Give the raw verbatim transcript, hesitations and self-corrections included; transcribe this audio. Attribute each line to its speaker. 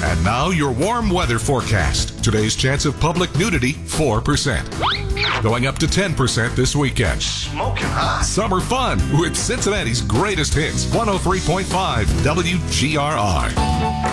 Speaker 1: And now your warm weather forecast. Today's chance of public nudity, four percent. Going up to ten percent this weekend.
Speaker 2: Smoking hot.
Speaker 1: Summer fun with Cincinnati's greatest hits. one oh three point five W G R R.